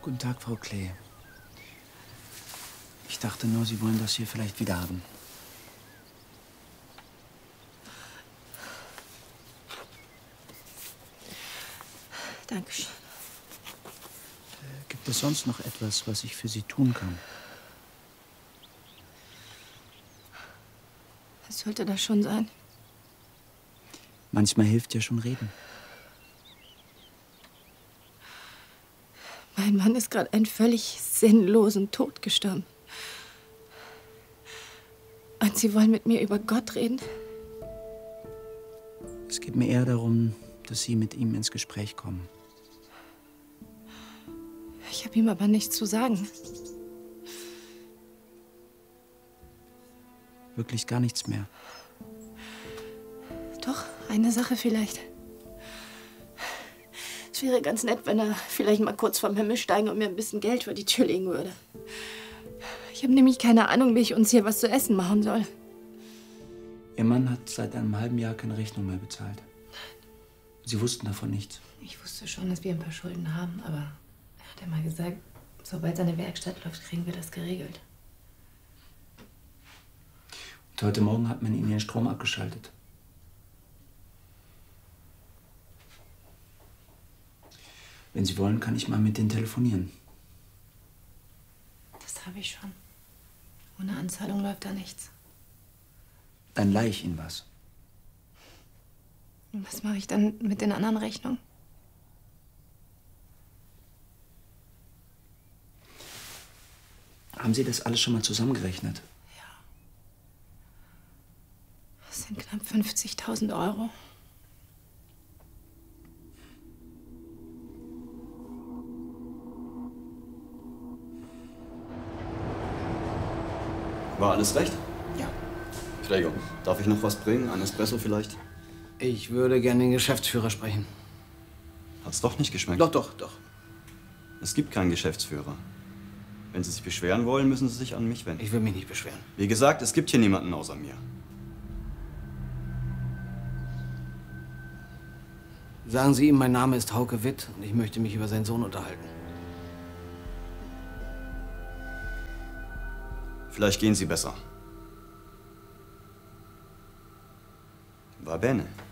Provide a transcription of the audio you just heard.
Guten Tag, Frau Klee. Ich dachte nur, Sie wollen das hier vielleicht wieder haben. Dankeschön. Gibt es sonst noch etwas, was ich für Sie tun kann? Was sollte das schon sein? Manchmal hilft ja schon reden. Mein Mann ist gerade einen völlig sinnlosen Tod gestorben. Und Sie wollen mit mir über Gott reden? Es geht mir eher darum, dass Sie mit ihm ins Gespräch kommen. Ich habe ihm aber nichts zu sagen. Wirklich gar nichts mehr. Doch, eine Sache vielleicht. Es wäre ganz nett, wenn er vielleicht mal kurz vom Himmel steigen und mir ein bisschen Geld vor die Tür legen würde. Ich habe nämlich keine Ahnung, wie ich uns hier was zu essen machen soll. Ihr Mann hat seit einem halben Jahr keine Rechnung mehr bezahlt. Sie wussten davon nichts. Ich wusste schon, dass wir ein paar Schulden haben, aber er hat ja mal gesagt, sobald seine Werkstatt läuft, kriegen wir das geregelt. Und heute Morgen hat man ihnen den Strom abgeschaltet. Wenn Sie wollen, kann ich mal mit denen telefonieren. Das habe ich schon. Ohne Anzahlung läuft da nichts. Dann leihe ich Ihnen was. Und was mache ich dann mit den anderen Rechnungen? Haben Sie das alles schon mal zusammengerechnet? Das sind knapp 50.000 Euro. War alles recht? Ja. Gregor, darf ich noch was bringen? Ein Espresso vielleicht? Ich würde gerne den Geschäftsführer sprechen. Hat's doch nicht geschmeckt? Doch. Es gibt keinen Geschäftsführer. Wenn Sie sich beschweren wollen, müssen Sie sich an mich wenden. Ich will mich nicht beschweren. Wie gesagt, es gibt hier niemanden außer mir. Sagen Sie ihm, mein Name ist Hauke Witt und ich möchte mich über seinen Sohn unterhalten. Vielleicht gehen Sie besser. Va bene.